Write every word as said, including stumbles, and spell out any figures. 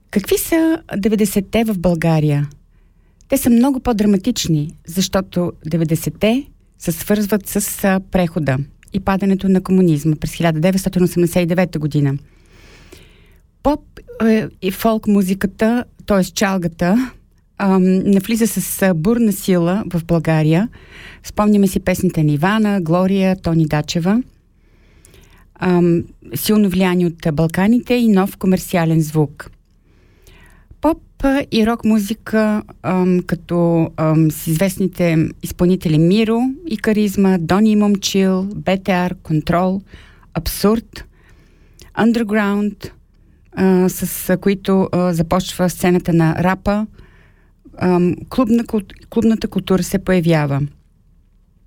Какви са деветдесетте в България? Те са много по-драматични, защото деветдесетте се свързват с а, прехода и падането на комунизма през хиляда деветстотин осемдесет и девета година. Поп е, и фолк музиката, т.е. чалгата, ам, навлиза с а, бурна сила в България. Спомняме си песните на Ивана, Глория, Тони Дачева. Ам, силно влияние от Балканите и нов комерциален звук. Поп и рок музика, ам, като ам, с известните изпълнители Миро и Каризма, Дони и Момчил, БТР, Контрол, Абсурд, Underground, а, с а, които а, започва сцената на рапа. Ам, клубна, клубната култура се появява.